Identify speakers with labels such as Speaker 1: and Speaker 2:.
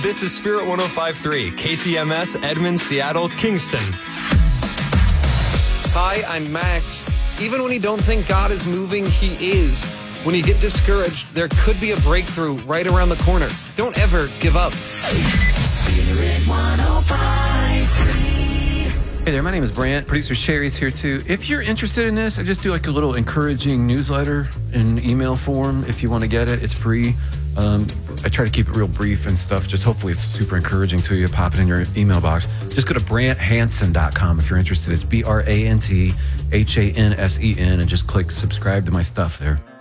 Speaker 1: This is Spirit 105.3, KCMS, Edmond, Seattle, Kingston.
Speaker 2: Hi, I'm Max. Even when you don't think God is moving, He is. When you get discouraged, there could be a breakthrough right around the corner. Don't ever give up.
Speaker 3: Spirit 105.3.
Speaker 4: Hey there, my name is Brant. Producer Sherry's here too. If you're interested in this, I just do like a little encouraging newsletter in email form. If you want to get it, it's free. I try to keep it real brief and stuff. Just hopefully it's super encouraging to you. Pop it in your email box. Just go to BrantHansen.com if you're interested. It's BrantHansen and just click subscribe to my stuff there.